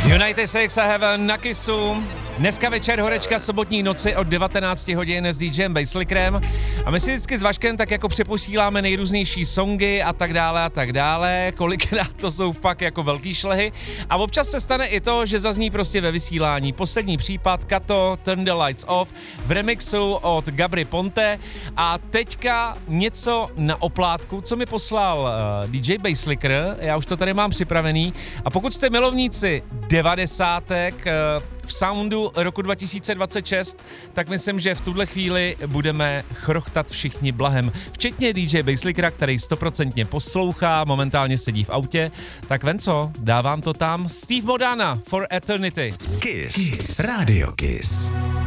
United States I Have na Kissu. Dneska večer horečka sobotní noci od 19 hodin s DJem Basslickerem. A my si vždycky s Vaškem tak jako přeposíláme nejrůznější songy a tak dále. Kolikrát to jsou fakt jako velký šlehy. A občas se stane i to, že zazní prostě ve vysílání. Poslední případ Kato, Turn the Lights Off v remixu od Gabry Ponte. A teďka něco na oplátku, co mi poslal DJ Basslicker. Já už to tady mám připravený. A pokud jste milovníci 90. v soundu roku 2026, tak myslím, že v tuhle chvíli budeme chrochtat všichni blahem. Včetně DJ Basslickera, který 100% poslouchá, momentálně sedí v autě. Tak Venco, dávám to tam. Steve Modana, For Eternity. Kiss. Radio Kiss.